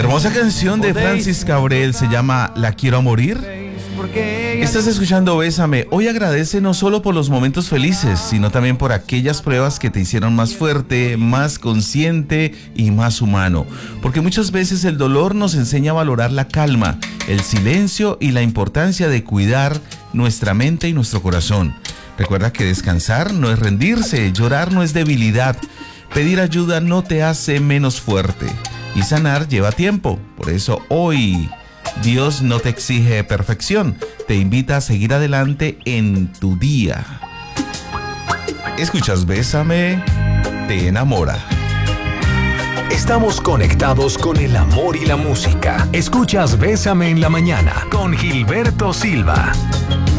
Hermosa canción de Francis Cabrel, se llama La quiero a morir. Estás escuchando Bésame. Hoy agradece no solo por los momentos felices, sino también por aquellas pruebas que te hicieron más fuerte, más consciente y más humano. Porque muchas veces el dolor nos enseña a valorar la calma, el silencio y la importancia de cuidar nuestra mente y nuestro corazón. Recuerda que descansar no es rendirse, llorar no es debilidad, pedir ayuda no te hace menos fuerte y sanar lleva tiempo. Por eso hoy Dios no te exige perfección, te invita a seguir adelante en tu día. Escuchas Bésame, te enamora. Estamos conectados con el amor y la música. Escuchas Bésame en la mañana con Gilberto Silva.